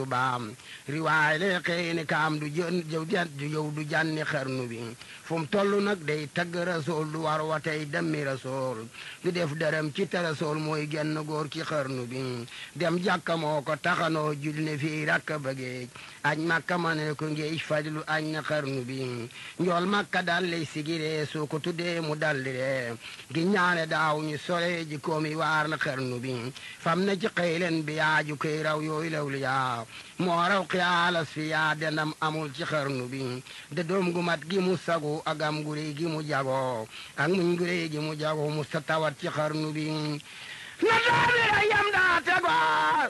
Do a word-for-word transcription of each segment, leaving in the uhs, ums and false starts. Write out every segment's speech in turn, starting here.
baam riwaay le xëy ni kaam du jën jëw du yow du jànni xarnu bi fu mu toll nag day tagg rasool du war wa tey demmi rasool du def dërëm ci te rasool mooy genn góor ci xarnu bi dem jàkka moo ko taxanoo jul ne fii rakk bëggeej añ makka ma ne ko ngeej fajlu añ na xarnu bi njool makka dal lay sigiree soo ko tuddee mu dalliree gi ñaane daaw ñu sole ji koomi waar na xarnu bi fam na ci xëylen bi yaaju koy raw yooyu lawlu yaa moo raw xiyaalas fi yaa denam amul ci xarnu bi de doom gu mat gi mu sagu agam gu réy gi mu jago ak muñ gu réy gi mu jago mu sa tawat ci xarnu bi na doomi ra yam daa tegoo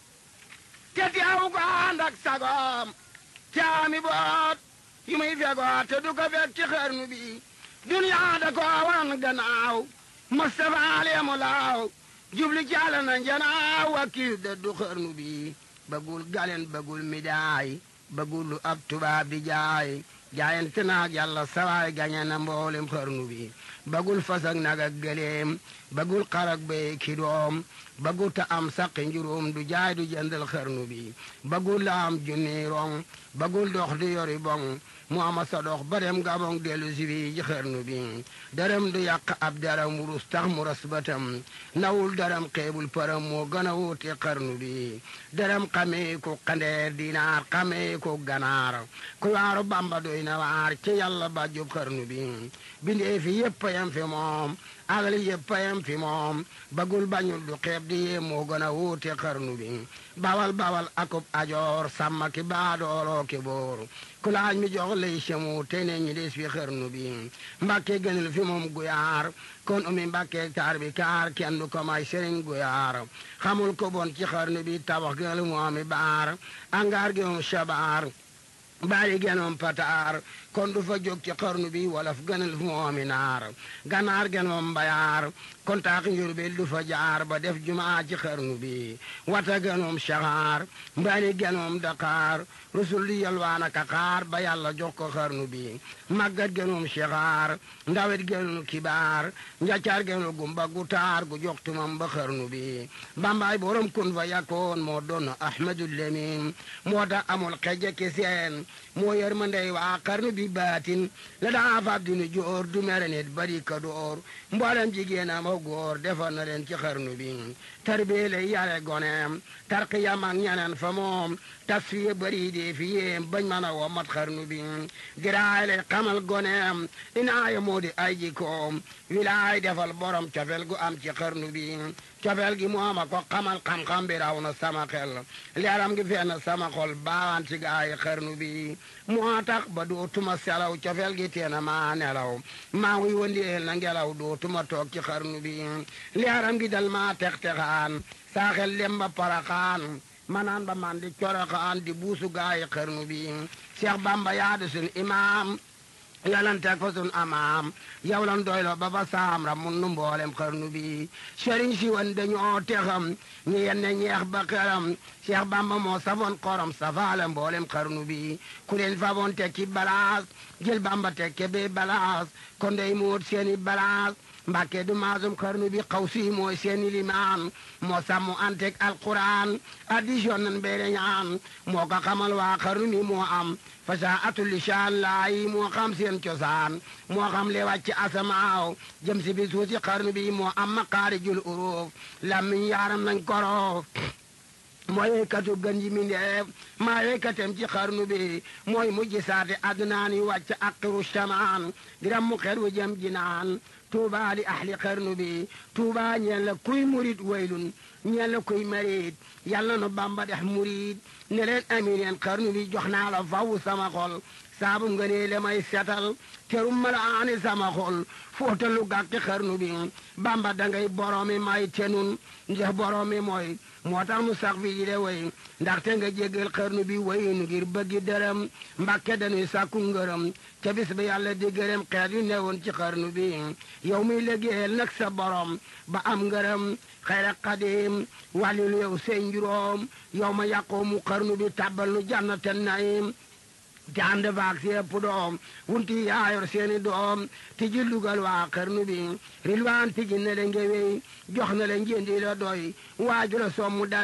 te teew ko ànd ak sagoom te ami boot yu muy fegoo te du ko fekk ci xarnu bi duniyaa da ko wan gannaaw Mustafa leemu laaw jubli jàll na njanaaw wakiil de du xarnu bi bëggul galen bëggul midaay bëggul lu ab tubaab di jaay jaayante naag yàlla sawaay gañe na mboolem xarnu bi bëggul fas ak nag ak gëleem bëggul xar ak béy ki doom bëggul ta am saqi njuróom du jaay du jëndal xarnu bi bëggul la am junni rong bëggul dox du yori bong mu ama sa dox ba dem gabong dellu si bi ji xarnu bi dërëm du yàq ab dërëm wurus tax mu ras batam nawul dërëm xeebul param moo gën a wuute xarnu bi dërëm xamee ko xandeer dinaar xamee ko ganaar ku waaru bamba doy na waar ci yàlla ba jub xarnu bi bindee fi yëpp yam fi moom agali yëpp yam fi moom bagul bañul du xeeb di yee moo gën a wuute xarnu bi bawal bawal akub ajoor sàmma ki baadooloo ki boor ku laaj mi jox lay semu te ne ñi des fi xarnu bi mbàkke gënal fi moom guyaar kon umi mbàkke taar bi kaar kenn du ko may sëriñ guyaar xamul ko bon ci xarnu bi tabax gënal mu ami baar angaar gi moom shabaar bari genoom pataar kon du fa jóg ci xarnu bi walaf gënal fu moomi naar ganaar genoom mbayaar kon taax njurbel du fa jaar ba def jumaa ci xarnu bi wata genoom saxaar mbani genoom daqaar rusul di yalwaana ka xaar ba yàlla jox ko xarnu bi màggat genoom saxaar ndawet genoom kibaar njaccaar genoom gumba gu taar gu jox tumam ba xarnu bi bambaay borom kun fa yakkoon moo doon ahmadul lamin moo tax amul xeje ki seen moo yër ma ndey waa xarnu bi baatin la daa fab dinu joor du mere nit bari ka door mboolem jigéen am ak góor defar na leen ci xarnu bi tarbiyee lay yare goneem tarqiyam ak ñeneen fa moom tasfiye bari dee fi yéem bañ mën a wo mat xarnu bi diraay lay xamal goneem inaaya moo di ay jikoom wilaay defal borom cofel gu am ci xarnu bi cofel gi mooma ko xamal xam-xam bi raw na sama xel leeram gi fenn sama xol baawaan ci gaay xarnu bi moo tax ba dootuma selaw cofel gi teena maa nelaw maa ngi wëndeel na ngelaw dootuma toog ci xarnu bi leeram gi dal maa tex-texaan saaxel lem ba paraxaan manaan ba man di coroxaan di buusu gaay xarnu bi Cheikh Bamba yaadu sun imaam yalanteeg fa sun amaam yow lan doylo ba fa saam ra mun nu mboolem xarnu bi sëriñ si wan dañoo texam ñi yenne ñeex ba xeram Cheikh Bamba moo safoon xorom safaale mboolem xarnu bi ku leen faboon tekki balaas jël Bamba tekke be balaas kon dey muut seeni balaas Mbàkke du maasum xarnu bi xaw si mooy seeni limaan moo sàmmu antek alquran addition nan beere ñaan moo ko xamal waa xarnu bi moo am fasaa atul lisaan laayi moo xam seen cosaan moo xam le wàcc asamaaw jëm si bi suusi xarnu bi moo am maqaarijul uruuf lammiñ yaaram nañ koroof mooy weykatu gën ji mindeef maa weykatem ci xarnu bi mooy mujj saate adnaan yi wàcc aqiru shamaan diram mu xer wu jëm jinaan tuuba li ahli xarnu bi tuuba ñeen la kuy murit waylun ñeen la kuy marit yàlla nu bamba dex murit ne leen amineen xarnu bi jox naa la faw sama xol saabu nga nee le may setal terum mala aani sama xol footalu gàkki xarnu bi bamba dangay boroomi may tenun ndax boroomi mooy moo tax mu sax fi di de way ndaxte nga jéggal xarnu bi wayunu ngir bëggi dërëm mbàkke dañuy sàkku ngërëm ca bis ba yàlla di gërëm xeet yu newoon ci xarnu bi yow muy liggéeyal nag sa borom ba am ngërëm xayra xadim wàllilu yow seen juróom yow ma yàqoo mu xarnu bi tàbbal nu jannaten naim te ànd faak si ëpp doom wunti yaayor seeni doom tiji lugal waa xarnu bi rilwaan tiji na le ngewey jox na le njëndi la doy waaju la sommu